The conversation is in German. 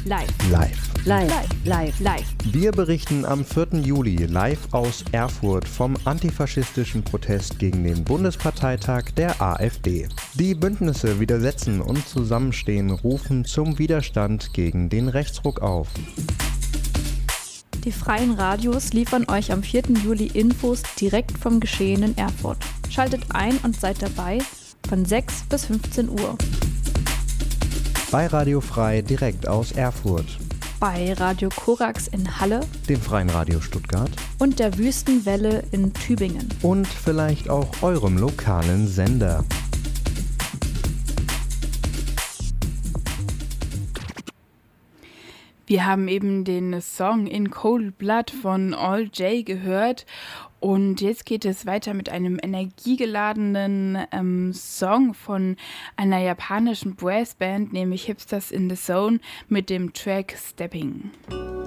Live. Wir berichten am 4. Juli live aus Erfurt vom antifaschistischen Protest gegen den Bundesparteitag der AfD. Die Bündnisse Widersetzen und Zusammenstehen rufen zum Widerstand gegen den Rechtsruck auf. Die freien Radios liefern euch am 4. Juli Infos direkt vom Geschehen in Erfurt. Schaltet ein und seid dabei von 6 bis 15 Uhr. Bei Radio Frei direkt aus Erfurt. Bei Radio Korax in Halle, Dem Freien Radio Stuttgart und der Wüstenwelle in Tübingen. und vielleicht auch eurem lokalen Sender. Wir haben eben den Song In Cold Blood von All J gehört und jetzt geht es weiter mit einem energiegeladenen Song von einer japanischen Brassband, nämlich Hipsters in the Zone mit dem Track Stepping.